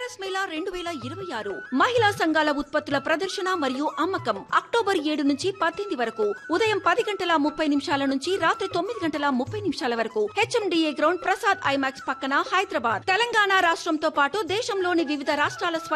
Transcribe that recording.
Banners Mela 2026 మహిళా సంఘాల ఉత్పత్తుల ప్రదర్శన మరియు అమ్మకం అక్టోబర్ 7 నుంచి 18 వరకు ఉదయం 10:30 నుంచి రాత్రి 9:30 వరకు HMDA గ్రౌండ్ ప్రసాద్ ఐమాక్స్ పక్కన హైదరాబాద్. తెలంగాణ రాష్ట్రంతో పాటు దేశంలోని వివిధ రాష్ట్రాల